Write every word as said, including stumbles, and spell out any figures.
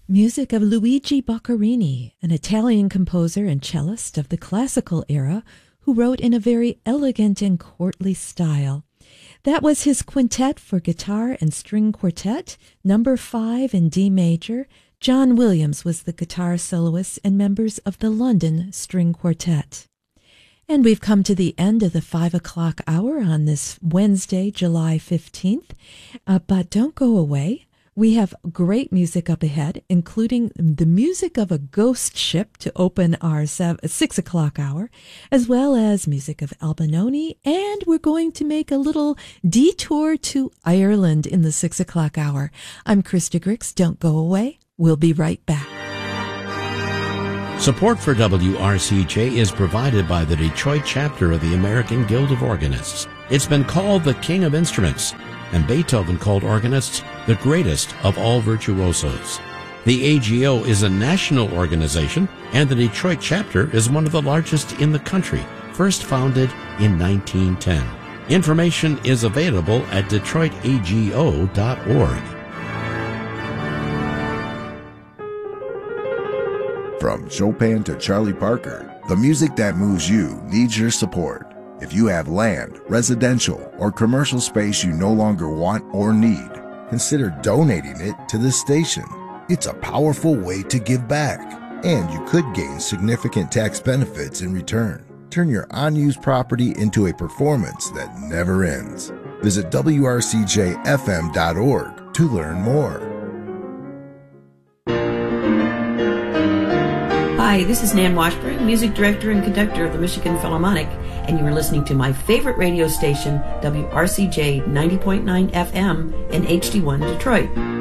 Music of Luigi Boccherini, an Italian composer and cellist of the classical era who wrote in a very elegant and courtly style. That was his quintet for guitar and string quartet, number five in D major. John Williams was the guitar soloist and members of the London String Quartet. And we've come to the end of the five o'clock hour on this Wednesday, July fifteenth. Uh, but don't go away. We have great music up ahead, including the music of a ghost ship to open our seven, six o'clock hour, as well as music of Albinoni, and we're going to make a little detour to Ireland in the six o'clock hour. I'm Krista Grix. Don't go away. We'll be right back. Support for W R C J is provided by the Detroit chapter of the American Guild of Organists. It's been called the King of Instruments, and Beethoven called organists the greatest of all virtuosos. The A G O is a national organization, and the Detroit chapter is one of the largest in the country, first founded in nineteen ten. Information is available at detroit a g o dot org. From Chopin to Charlie Parker, the music that moves you needs your support. If you have land, residential, or commercial space you no longer want or need, consider donating it to this station. It's a powerful way to give back, and you could gain significant tax benefits in return. Turn your unused property into a performance that never ends. Visit w r c j f m dot org to learn more. Hi, this is Nan Washburn, music director and conductor of the Michigan Philharmonic, and you are listening to my favorite radio station, W R C J ninety point nine F M in H D one Detroit.